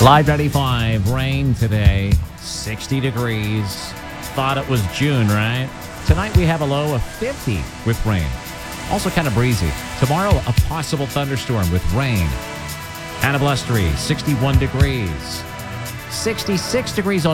Live 95, rain today, 60 degrees. Thought it was June, right? Tonight we have a low of 50 with rain. Also kind of breezy. Tomorrow, a possible thunderstorm with rain. And a blustery, 61 degrees. 66 degrees on